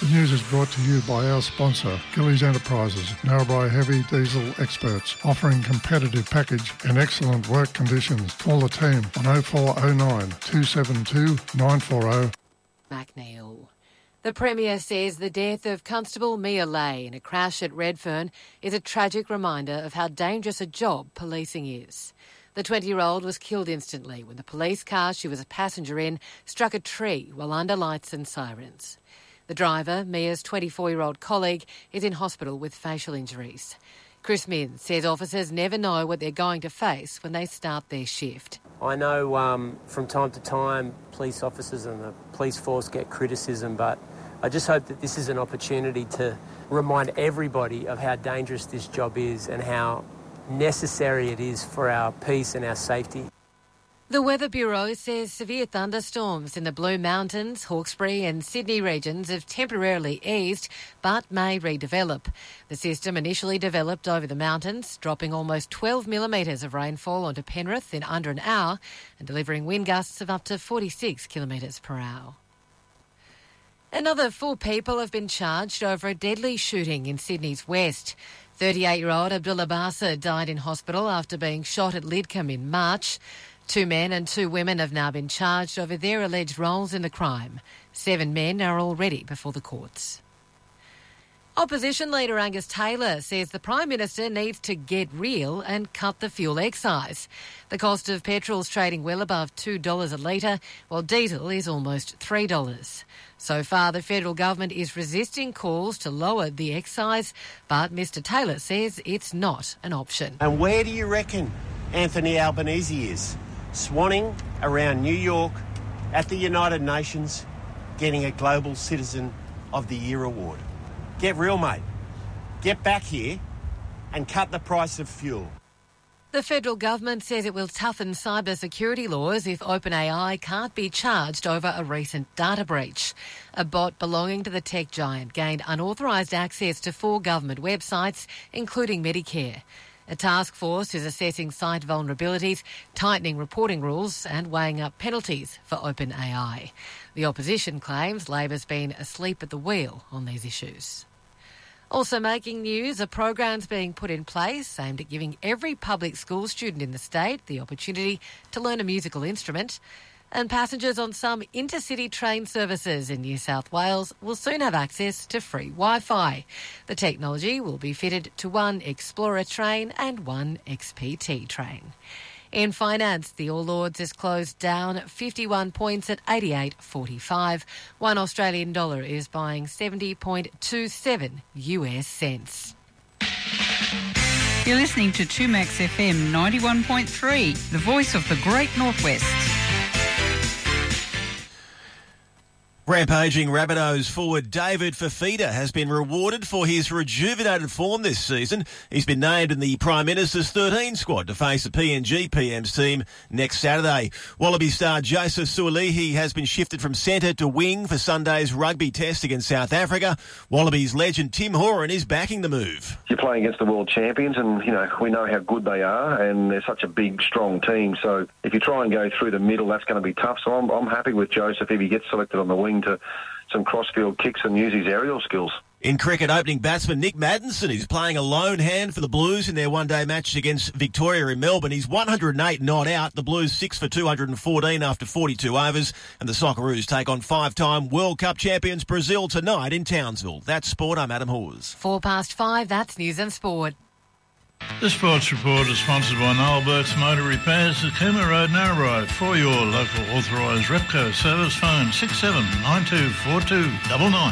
The news is brought to you by our sponsor, Gillies Enterprises, Narrabri heavy diesel experts, offering competitive package and excellent work conditions. Call the team on 0409 272 940. McNeil. The Premier says the death of Constable Mia Lay in a crash at Redfern is a tragic reminder of how dangerous a job policing is. The 20-year-old was killed instantly when the police car she was a passenger in struck a tree while under lights and sirens. The driver, Mia's 24-year-old colleague, is in hospital with facial injuries. Chris Minns says officers never know what they're going to face when they start their shift. I know from time to time police officers and the police force get criticism, but I just hope that this is an opportunity to remind everybody of how dangerous this job is and how necessary it is for our peace and our safety. The Weather Bureau says severe thunderstorms in the Blue Mountains, Hawkesbury and Sydney regions have temporarily eased but may redevelop. The system initially developed over the mountains, dropping almost 12 millimetres of rainfall onto Penrith in under an hour and delivering wind gusts of up to 46 kilometres per hour. Another 4 people have been charged over a deadly shooting in Sydney's west. 38-year-old Abdullah Bassa died in hospital after being shot at Lidcombe in March. 2 men and 2 women have now been charged over their alleged roles in the crime. 7 men are already before the courts. Opposition leader Angus Taylor says the Prime Minister needs to get real and cut the fuel excise. The cost of petrol is trading well above $2 a litre, while diesel is almost $3. So far, the federal government is resisting calls to lower the excise, but Mr Taylor says it's not an option. And where do you reckon Anthony Albanese is? Swanning around New York at the United Nations, getting a Global Citizen of the Year award. Get real, mate. Get back here and cut the price of fuel. The federal government says it will toughen cybersecurity laws if OpenAI can't be charged over a recent data breach. A bot belonging to the tech giant gained unauthorised access to 4 government websites, including Medicare. A task force is assessing site vulnerabilities, tightening reporting rules and weighing up penalties for OpenAI. The opposition claims Labor's been asleep at the wheel on these issues. Also making news are programs being put in place aimed at giving every public school student in the state the opportunity to learn a musical instrument. And passengers on some intercity train services in New South Wales will soon have access to free Wi-Fi. The technology will be fitted to one Explorer train and one XPT train. In finance, the All Ords is closed down 51 points at 88.45. One Australian dollar is buying 70.27 US cents. You're listening to 2Max FM 91.3, the voice of the Great Northwest. Rampaging Rabbitohs forward David Fifita has been rewarded for his rejuvenated form this season. He's been named in the Prime Minister's 13 squad to face the PNG PM's team next Saturday. Wallaby star Joseph Sualihi has been shifted from centre to wing for Sunday's rugby test against South Africa. Wallabies legend Tim Horan is backing the move. You're playing against the world champions and, we know how good they are and they're such a big, strong team. So if you try and go through the middle, that's going to be tough. So I'm happy with Joseph if he gets selected on the wing to some crossfield kicks and use his aerial skills. In cricket, opening batsman Nick Maddinson is playing a lone hand for the Blues in their one-day match against Victoria in Melbourne. He's 108 not out. The Blues 6 for 214 after 42 overs. And the Socceroos take on 5-time World Cup champions Brazil tonight in Townsville. That's sport. I'm Adam Hawes. 5:04, that's News and Sport. The Sports Report is sponsored by Noel Burke's Motor Repairs at Cooma Road, Narrabri. For your local authorised Repco service, phone 67924299.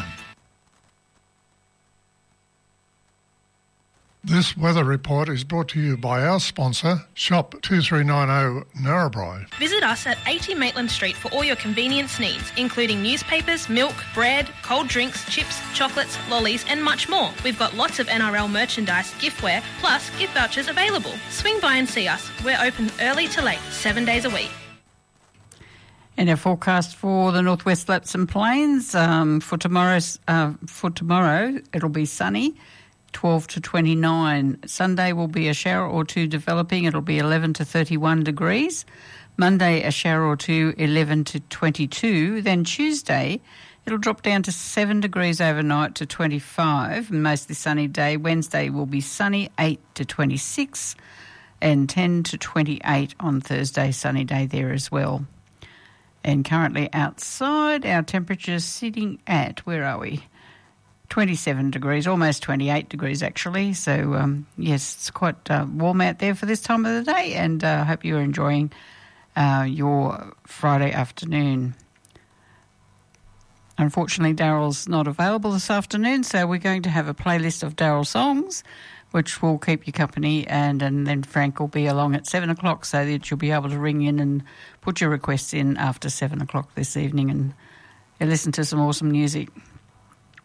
This weather report is brought to you by our sponsor, Shop 2390 Narrabri. Visit us at 80 Maitland Street for all your convenience needs, including newspapers, milk, bread, cold drinks, chips, chocolates, lollies and much more. We've got lots of NRL merchandise, giftware, plus gift vouchers available. Swing by and see us. We're open early to late, 7 days a week. And our forecast for the Northwest Lapps and Plains for tomorrow, it'll be sunny. 12 to 29. Sunday will be a shower or two developing. It'll be 11 to 31 degrees. Monday, a shower or two, 11 to 22. Then Tuesday, It'll drop down to 7 degrees overnight to 25, mostly sunny day. Wednesday will be sunny, 8 to 26, and 10 to 28 on Thursday, sunny day there as well. And currently outside, our temperature is sitting at, where are we? 27 degrees, almost 28 degrees actually. So, yes, it's quite warm out there for this time of the day, and I hope you're enjoying your Friday afternoon. Unfortunately, Daryl's not available this afternoon, so we're going to have a playlist of Daryl songs, which will keep you company, and then Frank will be along at 7 o'clock so that you'll be able to ring in and put your requests in after 7 o'clock this evening and listen to some awesome music.